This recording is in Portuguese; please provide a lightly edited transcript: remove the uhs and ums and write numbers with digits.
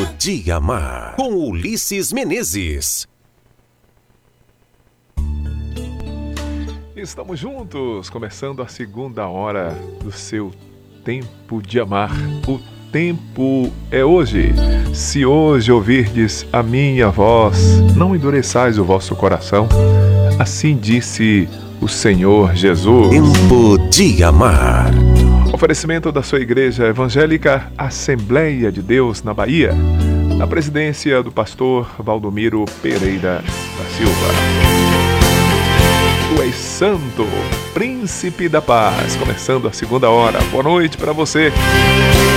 de Amar, com Ulisses Menezes. Estamos juntos, começando a segunda hora do seu Tempo de Amar. O tempo é hoje. Se hoje ouvirdes a minha voz, não endureçais o vosso coração. Assim disse o Senhor Jesus. Tempo de Amar. Oferecimento da sua Igreja Evangélica Assembleia de Deus na Bahia, na presidência do pastor Valdomiro Pereira da Silva. Tu és santo, príncipe da paz. Começando a segunda hora. Boa noite para você.